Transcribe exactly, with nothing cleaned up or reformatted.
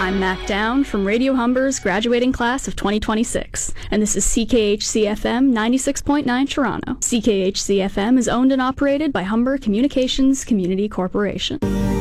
I'm Mac Down from Radio Humber's graduating class of twenty twenty-six, and this is C K H C F M ninety-six point nine Toronto. C K H C F M is owned and operated by Humber Communications Community Corporation.